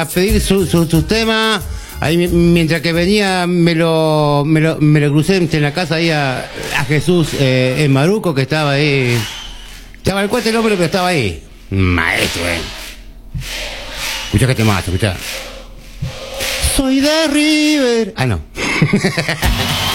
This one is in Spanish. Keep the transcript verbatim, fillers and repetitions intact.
a pedir su, su, sus temas. Ahí mientras que venía me lo, me lo, me lo crucé en la casa ahí a, a Jesús eh, en Maruco, que estaba ahí. Estaba el cuate el hombre, pero estaba ahí. Maestro, eh. Escucha que te mato, escucha. Soy de River. Ah, no.